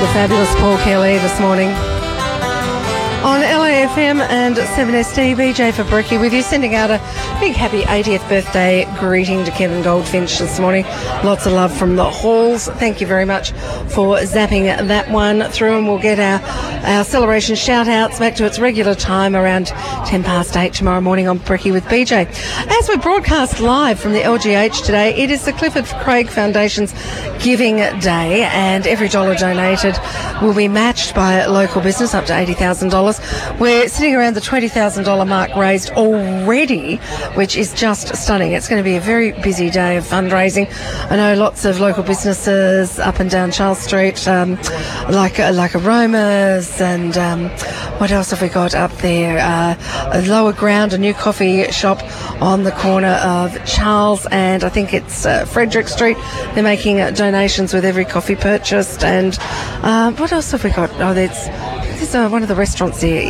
The fabulous Paul Kelly this morning on LAFM and 7SD. BJ Fabricki with you, sending out a big happy 80th birthday greeting to Kevin Goldfinch this morning. Lots of love from the halls. Thank you very much for zapping that one through, and we'll get our celebration shout-outs back to its regular time around 8:10 tomorrow morning on Bricky with BJ. As we broadcast live from the LGH today, it is the Clifford Craig Foundation's Giving Day, and every dollar donated will be matched by a local business up to $80,000. We're sitting around the $20,000 mark raised already, which is just stunning. It's going to be a very busy day of fundraising. I know lots of local businesses up and down Charles Street, like Aromas, and what else have we got up there? A lower ground, a new coffee shop on the corner of Charles and I think it's Frederick Street. They're making donations with every coffee purchased. And what else have we got? Oh, there's one of the restaurants there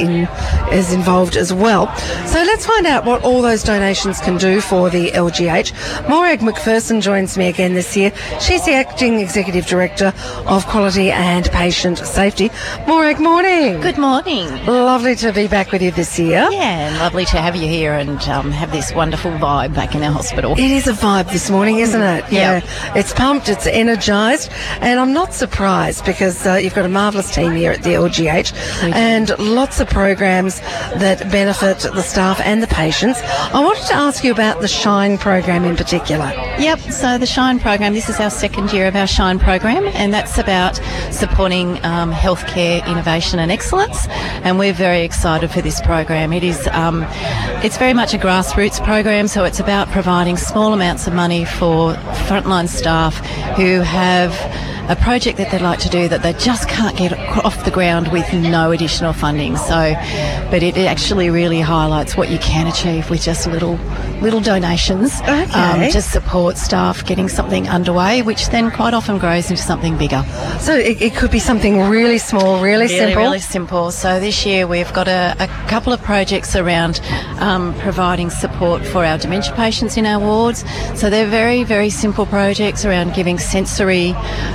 is involved as well. So let's find out what all those donations can do for the LGH. Morag McPherson joins me again this year. She's the Acting Executive Director of Quality and Patient Safety. Morag, morning. Good morning. Lovely to be back with you this year. Yeah, and lovely to have you here and have this wonderful vibe back in our hospital. It is a vibe this morning, isn't it? Yeah. It's pumped, it's energised, and I'm not surprised because you've got a marvellous team here at the LGH. And lots of programs that benefit the staff and the patients. I wanted to ask you about the SHINE program in particular. Yep, so the SHINE program, this is our second year of our SHINE program, and that's about supporting healthcare innovation and excellence, and we're very excited for this program. It is, it's very much a grassroots program, so it's about providing small amounts of money for frontline staff who have a project that they'd like to do that they just can't get off the ground with no additional funding. So, but it actually really highlights what you can achieve with just little donations to support staff getting something underway, which then quite often grows into something bigger. So it could be something really small, really simple. Really simple. So this year we've got a couple of projects around providing support for our dementia patients in our wards. So they're very, very simple projects around giving sensory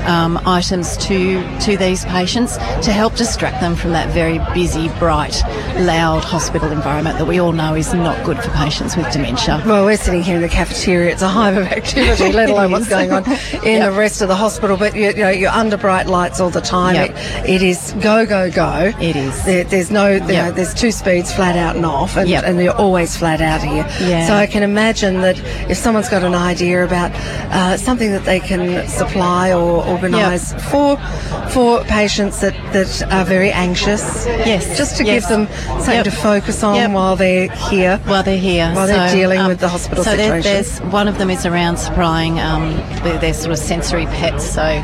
items to these patients to help distract them from that very busy, bright, loud hospital environment that we all know is not good for patients with dementia. Well, we're sitting here in the cafeteria. It's a hive of activity, let alone what's going on in the rest of the hospital. But you're under bright lights all the time. It is go, go, go. It is. There's no, there's two speeds, flat out and off, and you're always flat out here. Yeah. So I can imagine that if someone's got an idea about something that they can supply or organise for patients that are very anxious, just to give them something to focus on while they're here. While they're dealing with the hospital situation. There's one of them is around supplying their sort of sensory pets, so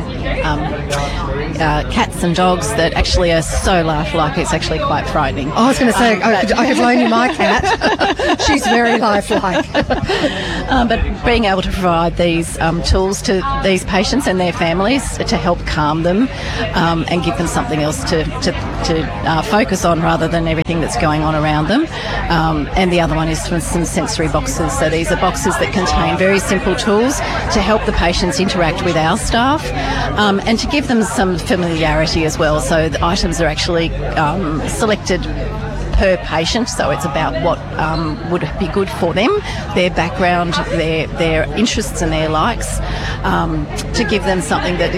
cats and dogs that actually are so lifelike it's actually quite frightening. I was going to say I could loan you my cat. She's very lifelike. But being able to provide these tools to these patients and their families to help calm them and give them something else to focus on rather than everything that's going on around them. And the other one is from some sensory boxes. So these are boxes that contain very simple tools to help the patients interact with our staff and to give them some familiarity as well. So the items are actually selected per patient, so it's about what would be good for them, their background, their interests and their likes, to give them something that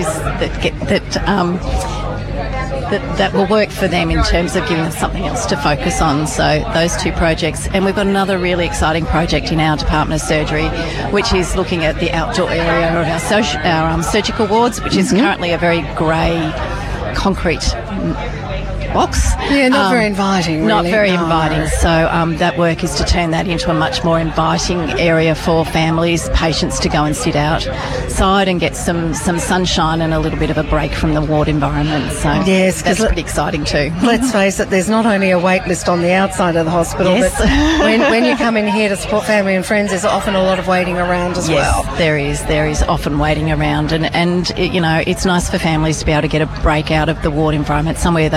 will work for them in terms of giving them something else to focus on. So those two projects, and we've got another really exciting project in our Department of Surgery, which is looking at the outdoor area of our surgical wards, which is currently a very grey concrete box. Yeah, not very inviting, really. Not very inviting. So that work is to turn that into a much more inviting area for families, patients to go and sit outside and get some sunshine and a little bit of a break from the ward environment. So yes, that's pretty exciting too. Let's face it, there's not only a wait list on the outside of the hospital, but when you come in here to support family and friends, there's often a lot of waiting around as well. There is often waiting around, and it's nice for families to be able to get a break out of the ward environment, somewhere they can go and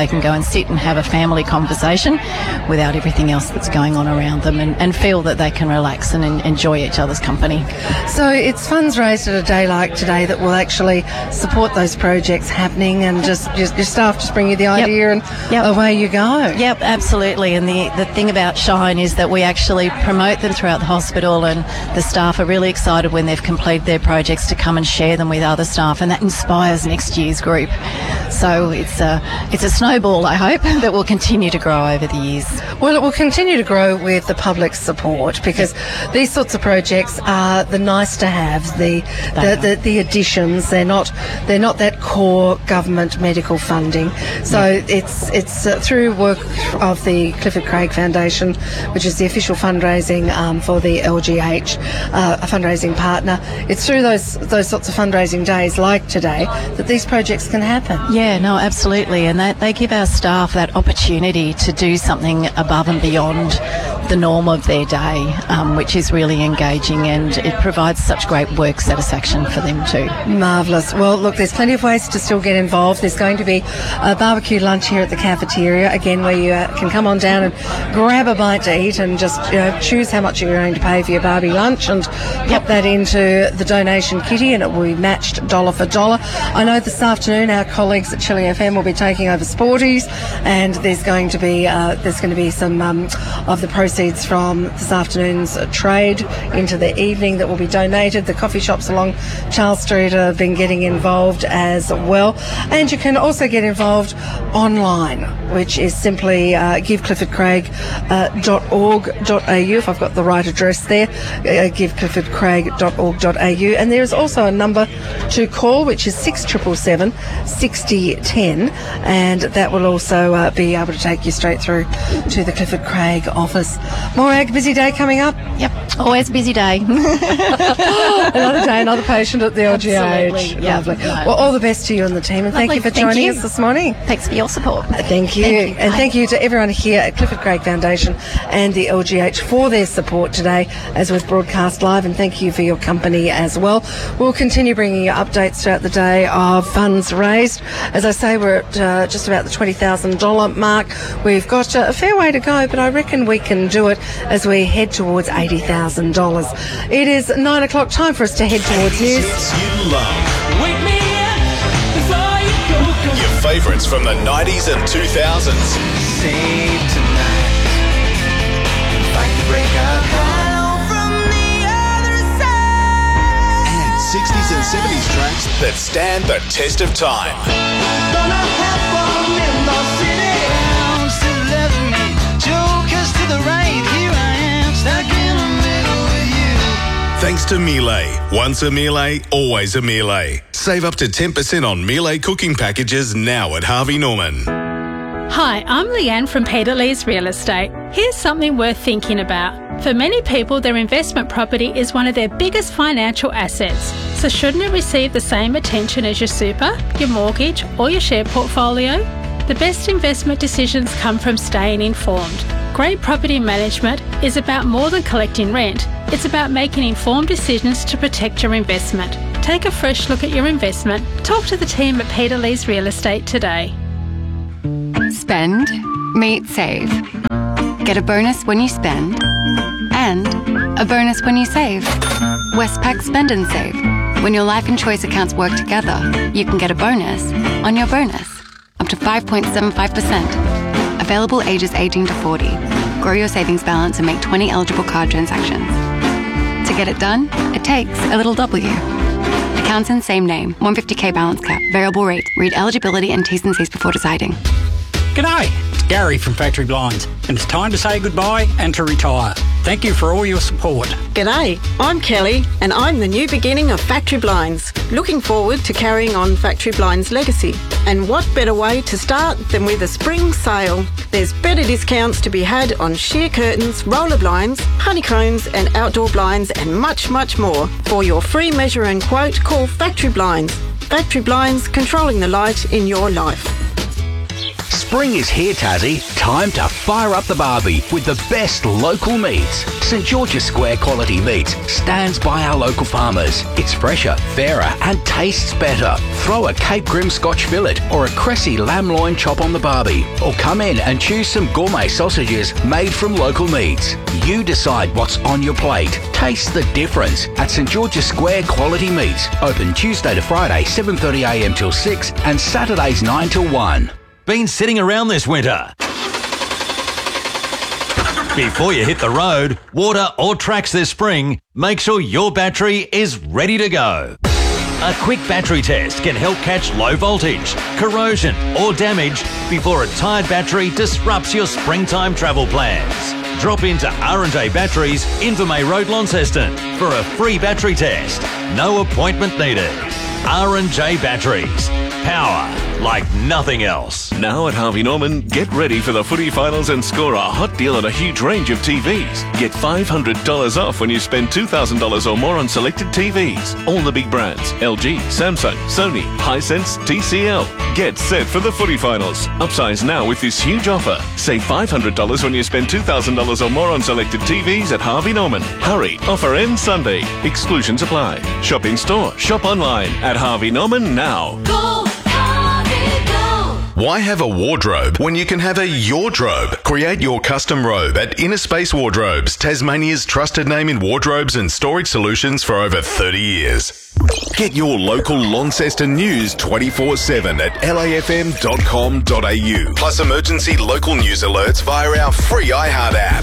sit and have a family conversation without everything else that's going on around them, and feel that they can relax and enjoy each other's company. So it's funds raised at a day like today that will actually support those projects happening, and just your staff just bring you the idea and away you go. Yep, absolutely. And the thing about Shine is that we actually promote them throughout the hospital, and the staff are really excited when they've completed their projects to come and share them with other staff, and that inspires next year's group. So it's a snowball, I hope, that will continue to grow over the years. Well, it will continue to grow with the public's support, because these sorts of projects are the nice to haves, the additions. They're not that core government medical funding. So it's through work of the Clifford Craig Foundation, which is the official fundraising for the LGH, a fundraising partner. It's through those sorts of fundraising days like today that these projects can happen. Yeah, no, absolutely. And they give our staff that opportunity to do something above and beyond the norm of their day, which is really engaging, and it provides such great work satisfaction for them too. Marvellous. Well, look, there's plenty of ways to still get involved. There's going to be a barbecue lunch here at the cafeteria, again, where you can come on down and grab a bite to eat and just choose how much you're going to pay for your barbie lunch and pop that into the donation kitty, and it will be matched dollar for dollar. I know this afternoon our colleagues at Chili FM will be taking over Sporties, and there's going to be some of the proceeds from this afternoon's trade into the evening that will be donated. The coffee shops along Charles Street have been getting involved as well, and you can also get involved online, which is simply givecliffordcraig.org.au, if I've got the right address there, givecliffordcraig.org.au, and there is also a number to call, which is 6777 6010, and that will also be able to take you straight through to the Clifford Craig office. Morag, busy day coming up? Yep, always a busy day. Another day, another patient at the LGH. Absolutely. Lovely. Yeah. Well, all the best to you and the team, and thank you for joining us this morning. Thanks for your support. Thank you. And thank you to everyone here at Clifford Craig Foundation and the LGH for their support today as we've broadcast live, and thank you for your company as well. We'll continue bringing you updates throughout the day of funds raised. As I say, we're at just about the $20,000 mark. We've got a fair way to go, but I reckon we can do it as we head towards $80,000. It is 9 o'clock, time for us to head towards news. You love. Wake me up before you go. Your favourites from the 90s and 2000s. Save tonight. Fight the breakout hell from the other side. And 60s and 70s tracks that stand the test of time. Gonna have fun in the city. Still loving me. Jokers to the right. Here I am, stuck in the middle with you. Thanks to Miele. Once a Miele, always a Miele. Save up to 10% on Miele cooking packages now at Harvey Norman. Hi, I'm Leanne from Peter Lee's Real Estate. Here's something worth thinking about. For many people, their investment property is one of their biggest financial assets. So shouldn't it receive the same attention as your super, your mortgage, or your share portfolio? The best investment decisions come from staying informed. Great property management is about more than collecting rent. It's about making informed decisions to protect your investment. Take a fresh look at your investment. Talk to the team at Peter Lee's Real Estate today. Spend, meet, save. Get a bonus when you spend and a bonus when you save. Westpac Spend and Save. When your life and choice accounts work together, you can get a bonus on your bonus, up to 5.75%. Available ages 18 to 40. Grow your savings balance and make 20 eligible card transactions. To get it done, it takes a little W. Accounts in same name, 150k balance cap, variable rate. Read eligibility and T's and C's before deciding. G'day, it's Gary from Factory Blinds, and it's time to say goodbye and to retire. Thank you for all your support. G'day, I'm Kelly and I'm the new beginning of Factory Blinds. Looking forward to carrying on Factory Blinds' legacy. And what better way to start than with a spring sale? There's better discounts to be had on sheer curtains, roller blinds, honeycombs and outdoor blinds and much, much more. For your free measure and quote, call Factory Blinds. Factory Blinds, controlling the light in your life. Spring is here, Tassie. Time to fire up the barbie with the best local meats. St George's Square quality meats stands by our local farmers. It's fresher, fairer and tastes better. Throw a Cape Grim Scotch fillet or a Cressy lamb loin chop on the barbie. Or come in and choose some gourmet sausages made from local meats. You decide what's on your plate. Taste the difference at St George's Square quality meats. Open Tuesday to Friday 7:30am till 6 and Saturdays 9 till 1. Been sitting around this winter? Before you hit the road, water or tracks this spring, make sure your battery is ready to go. A quick battery test can help catch low voltage, corrosion or damage before a tired battery disrupts your springtime travel plans. Drop into R&J Batteries, Invermay Road, Launceston for a free battery test. No appointment needed. R&J Batteries. Power like nothing else. Now at Harvey Norman, get ready for the footy finals and score a hot deal on a huge range of TVs. Get $500 off when you spend $2,000 or more on selected TVs. All the big brands, LG, Samsung, Sony, Hisense, TCL. Get set for the footy finals. Upsize now with this huge offer. Save $500 when you spend $2,000 or more on selected TVs at Harvey Norman. Hurry, offer ends Sunday. Exclusions apply. Shop in store, shop online at Harvey Norman now. Why have a wardrobe when you can have a Yourdrobe? Create your custom robe at Inner Space Wardrobes, Tasmania's trusted name in wardrobes and storage solutions for over 30 years. Get your local Launceston news 24/7 at lafm.com.au. Plus emergency local news alerts via our free iHeart app.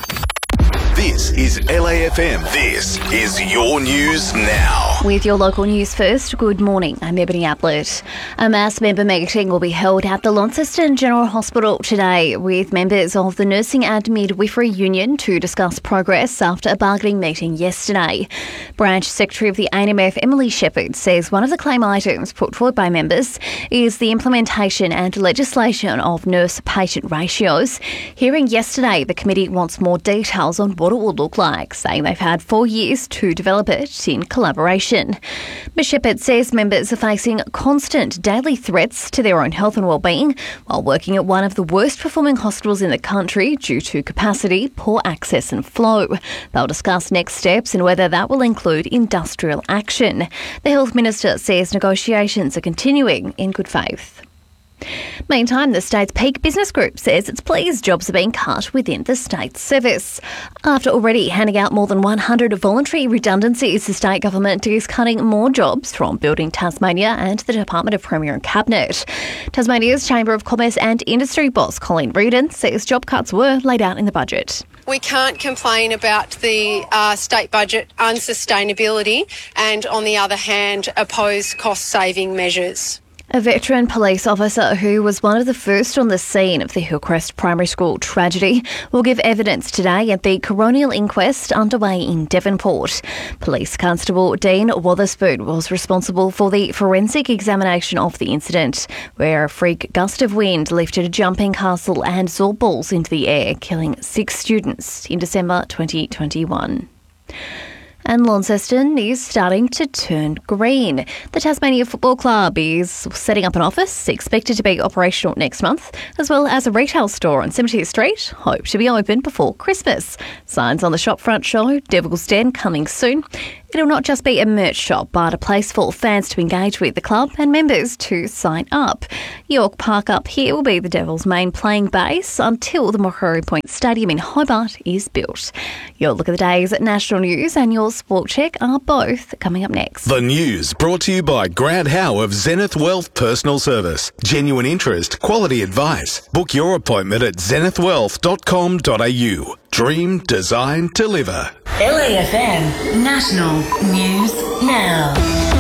This is LAFM. This is your news now. With your local news first, good morning. I'm Ebony Ablett. A mass member meeting will be held at the Launceston General Hospital today with members of the Nursing and Midwifery Union to discuss progress after a bargaining meeting yesterday. Branch Secretary of the ANMF, Emily Shepherd, says one of the claim items put forward by members is the implementation and legislation of nurse-patient ratios. Hearing yesterday, the committee wants more details on what it will look like, saying they've had 4 years to develop it in collaboration. Ms Shepherd says members are facing constant daily threats to their own health and wellbeing while working at one of the worst performing hospitals in the country due to capacity, poor access and flow. They'll discuss next steps and whether that will include industrial action. The Health Minister says negotiations are continuing in good faith. Meantime, the state's Peak Business Group says it's pleased jobs are being cut within the state's service. After already handing out more than 100 voluntary redundancies, the state government is cutting more jobs from Building Tasmania and the Department of Premier and Cabinet. Tasmania's Chamber of Commerce and Industry boss Colleen Reardon says job cuts were laid out in the budget. We can't complain about the state budget unsustainability and, on the other hand, oppose cost-saving measures. A veteran police officer who was one of the first on the scene of the Hillcrest Primary School tragedy will give evidence today at the coronial inquest underway in Devonport. Police Constable Dean Wotherspoon was responsible for the forensic examination of the incident, where a freak gust of wind lifted a jumping castle and saw balls into the air, killing 6 students in December 2021. And Launceston is starting to turn green. The Tasmania Football Club is setting up an office, expected to be operational next month, as well as a retail store on Cemetery Street, hope to be open before Christmas. Signs on the shopfront show Devil's Den coming soon. It'll not just be a merch shop, but a place for fans to engage with the club and members to sign up. York Park up here will be the Devils' main playing base until the Macquarie Point Stadium in Hobart is built. Your look at the day's national news and your sport check are both coming up next. The news brought to you by Grant Howe of Zenith Wealth Personal Service. Genuine interest, quality advice. Book your appointment at zenithwealth.com.au. Dream, design, deliver. LAFM National News Now.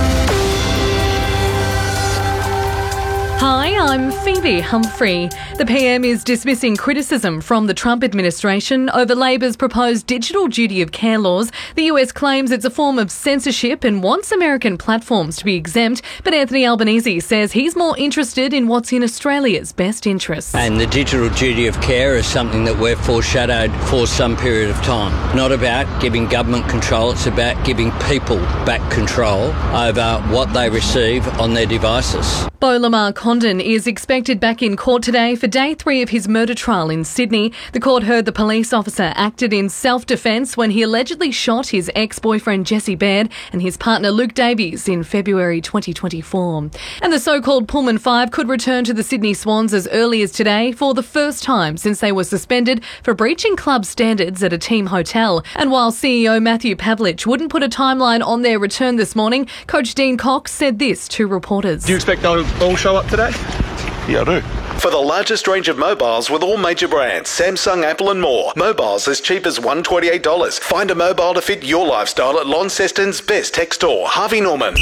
Hi, I'm Phoebe Humphrey. The PM is dismissing criticism from the Trump administration over Labor's proposed digital duty of care laws. The US claims it's a form of censorship and wants American platforms to be exempt, but Anthony Albanese says he's more interested in what's in Australia's best interests. And the digital duty of care is something that we've foreshadowed for some period of time. Not about giving government control, it's about giving people back control over what they receive on their devices. Beau Lamar Condon is expected back in court today for day 3 of his murder trial in Sydney. The court heard the police officer acted in self-defence when he allegedly shot his ex-boyfriend Jesse Baird and his partner Luke Davies in February 2024. And the so-called Pullman 5 could return to the Sydney Swans as early as today for the first time since they were suspended for breaching club standards at a team hotel. And while CEO Matthew Pavlich wouldn't put a timeline on their return this morning, Coach Dean Cox said this to reporters. Do you expect they'll all show up today? Yeah, I do. For the largest range of mobiles with all major brands, Samsung, Apple and more. Mobiles as cheap as $128. Find a mobile to fit your lifestyle at Launceston's best tech store, Harvey Norman.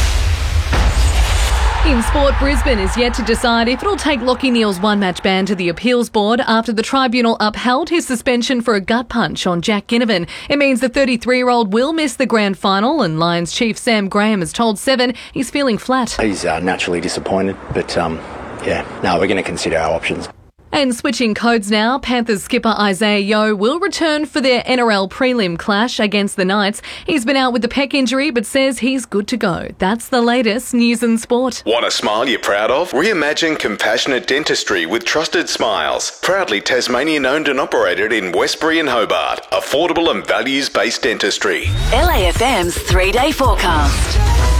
In sport, Brisbane is yet to decide if it'll take Lachie Neale's one-match ban to the appeals board after the tribunal upheld his suspension for a gut punch on Jack Ginnivan. It means the 33-year-old will miss the grand final, and Lions chief Sam Graham has told Seven he's feeling flat. He's naturally disappointed, but we're going to consider our options. And switching codes now, Panthers skipper Isaiah Yeo will return for their NRL prelim clash against the Knights. He's been out with the pec injury but says he's good to go. That's the latest news and sport. Want a smile you're proud of? Reimagine compassionate dentistry with trusted smiles. Proudly Tasmanian owned and operated in Westbury and Hobart. Affordable and values-based dentistry. LAFM's 3-day forecast.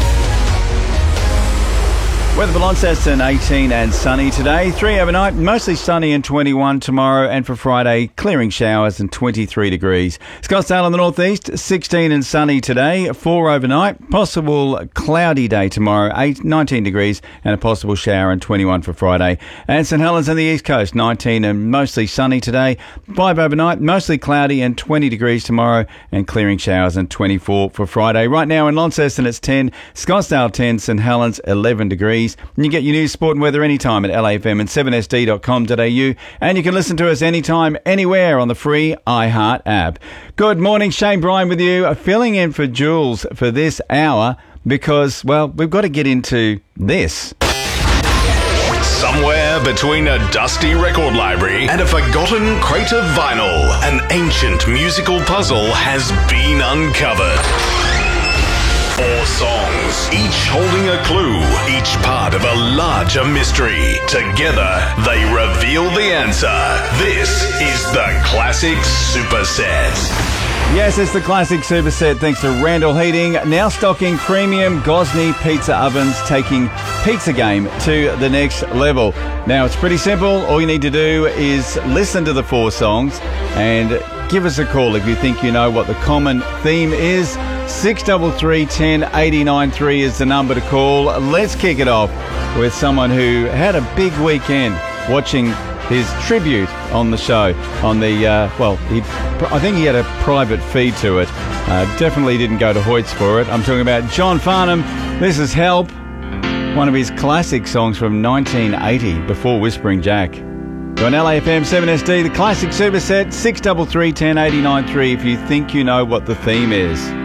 Weather for Launceston, 18 and sunny today. 3 overnight, mostly sunny and 21 tomorrow. And for Friday, clearing showers and 23 degrees. Scottsdale in the northeast, 16 and sunny today. 4 overnight, possible cloudy day tomorrow, 19 degrees and a possible shower and 21 for Friday. And St Helens on the east coast, 19 and mostly sunny today. 5 overnight, mostly cloudy and 20 degrees tomorrow and clearing showers and 24 for Friday. Right now in Launceston, it's 10. Scottsdale 10, St Helens 11 degrees. And you get your news, sport and weather anytime at LAFM and 7sd.com.au. And you can listen to us anytime, anywhere on the free iHeart app. Good morning, Shane Bryan with you, filling in for Jules for this hour because, well, we've got to get into this. Somewhere between a dusty record library and a forgotten crate of vinyl, an ancient musical puzzle has been uncovered. 4 songs, each holding a clue, each part of a larger mystery. Together, they reveal the answer. This is the Classic Superset. Yes, it's the Classic Superset thanks to Randall Heating, now stocking premium Gosney pizza ovens, taking pizza game to the next level. Now, it's pretty simple. All you need to do is listen to the 4 songs and give us a call if you think you know what the common theme is. 633 10 893 is the number to call. Let's kick it off with someone who had a big weekend watching his tribute on the show. On the, I think he had a private feed to it. Definitely didn't go to Hoyts for it. I'm talking about John Farnham. This is Help, one of his classic songs from 1980, before Whispering Jack. You're on LAFM 7SD, the Classic Superset, 633 10 893 if you think you know what the theme is.